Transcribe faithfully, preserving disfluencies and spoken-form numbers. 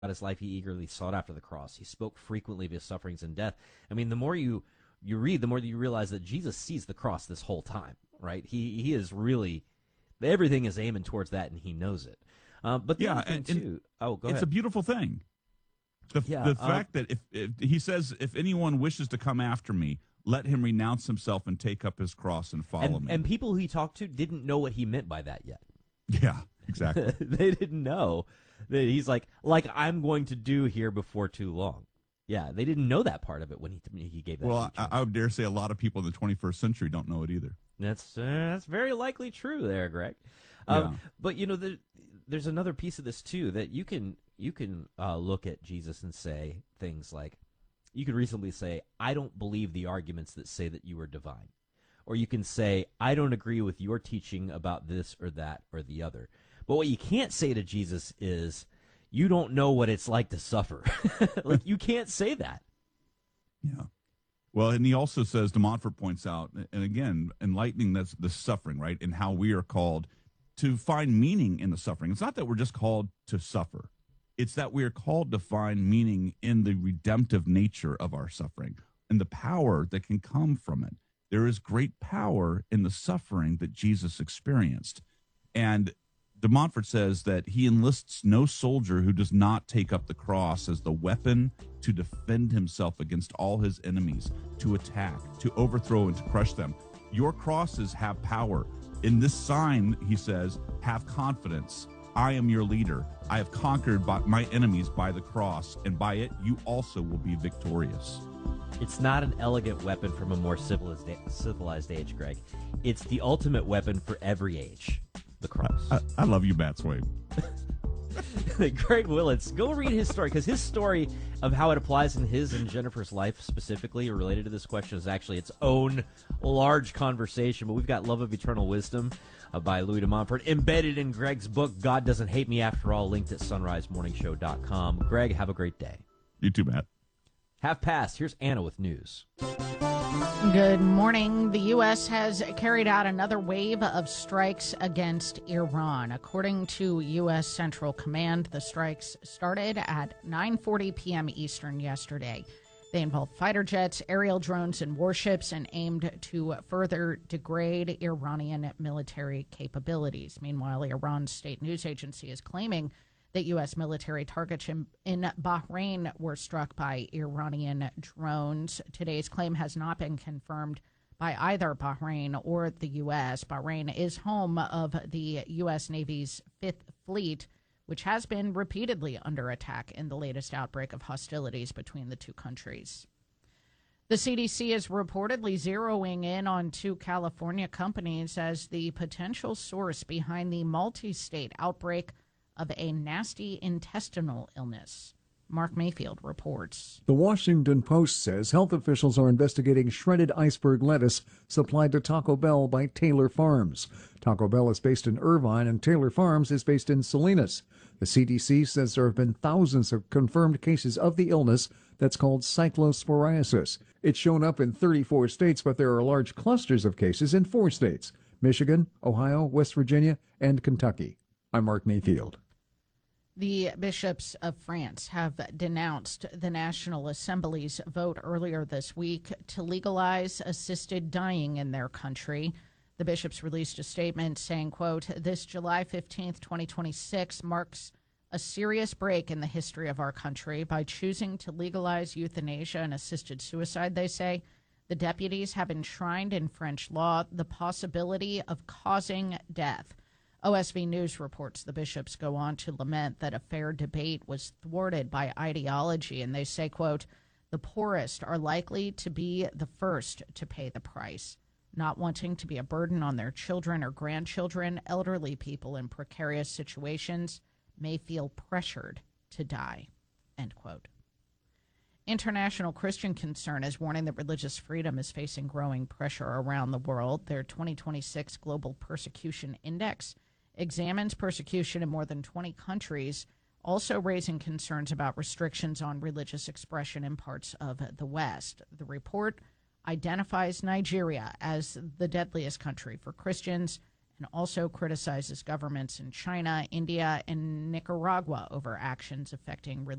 his life, he eagerly sought after the cross. He spoke frequently of his sufferings and death. I mean, the more you you read, the more that you realize that Jesus sees the cross this whole time, right? He he is really, everything is aiming towards that, and he knows it. Uh, but the Yeah, other thing and, too. and Oh, go it's ahead. a beautiful thing. The, Yeah, the uh, fact that if, if he says, if anyone wishes to come after me, let him renounce himself and take up his cross and follow and, me. and people who he talked to didn't know what he meant by that yet. Yeah, exactly. They didn't know that he's like, like I'm going to do here before too long. Yeah, they didn't know that part of it when he he gave that. Well, speech. I, I would dare say a lot of people in the twenty-first century don't know it either. That's uh, that's very likely true there, Greg. Um, Yeah. But you know, there, there's another piece of this too, that you can you can uh, look at Jesus and say things like, you could reasonably say, I don't believe the arguments that say that you are divine, or you can say, I don't agree with your teaching about this or that or the other. But what you can't say to Jesus is, you don't know what it's like to suffer. Like, you can't say that. Yeah. Well, and he also says, de Montfort points out, and again, enlightening that's the suffering, right? And how we are called to find meaning in the suffering. It's not that we're just called to suffer. It's that we are called to find meaning in the redemptive nature of our suffering and the power that can come from it. There is great power in the suffering that Jesus experienced. And de Montfort says that he enlists no soldier who does not take up the cross as the weapon to defend himself against all his enemies, to attack, to overthrow, and to crush them. Your crosses have power. In this sign, he says, have confidence. I am your leader. I have conquered by my enemies by the cross, and by it you also will be victorious. It's not an elegant weapon from a more civilized, civilized age, Greg. It's the ultimate weapon for every age, the cross. I, I love you, Bat Swabe. Greg Willits, go read his story, because his story of how it applies in his and Jennifer's life specifically related to this question is actually its own large conversation. But we've got Love of Eternal Wisdom uh, by Louis de Montfort embedded in Greg's book, God Doesn't Hate Me After All, linked at sunrise morning show dot com. Greg, have a great day. You too, Matt. Half past. Here's Anna with news. Good morning. The U S has carried out another wave of strikes against Iran. According to U S Central Command, the strikes started at nine forty p.m. Eastern yesterday. They involved fighter jets, aerial drones, and warships, and aimed to further degrade Iranian military capabilities. Meanwhile, Iran's state news agency is claiming that U S military targets in, in Bahrain were struck by Iranian drones. Today's claim has not been confirmed by either Bahrain or the U S. Bahrain is home of the U S. Navy's Fifth Fleet, which has been repeatedly under attack in the latest outbreak of hostilities between the two countries. The C D C is reportedly zeroing in on two California companies as the potential source behind the multi-state outbreak of a nasty intestinal illness. Mark Mayfield reports. The Washington Post says health officials are investigating shredded iceberg lettuce supplied to Taco Bell by Taylor Farms. Taco Bell is based in Irvine and Taylor Farms is based in Salinas. The C D C says there have been thousands of confirmed cases of the illness that's called cyclosporiasis. It's shown up in thirty-four states, but there are large clusters of cases in four states: Michigan, Ohio, West Virginia, and Kentucky. I'm Mark Mayfield. The bishops of France have denounced the National Assembly's vote earlier this week to legalize assisted dying in their country. The bishops released a statement saying, quote, "This July fifteenth, twenty twenty-six marks a serious break in the history of our country. By choosing to legalize euthanasia and assisted suicide," they say, "the deputies have enshrined in French law the possibility of causing death." O S V News reports the bishops go on to lament that a fair debate was thwarted by ideology, and they say, quote, "The poorest are likely to be the first to pay the price. Not wanting to be a burden on their children or grandchildren, elderly people in precarious situations may feel pressured to die," end quote. International Christian Concern is warning that religious freedom is facing growing pressure around the world. Their twenty twenty-six Global Persecution Index examines persecution in more than twenty countries, also raising concerns about restrictions on religious expression in parts of the West. The report identifies Nigeria as the deadliest country for Christians and also criticizes governments in China, India, and Nicaragua over actions affecting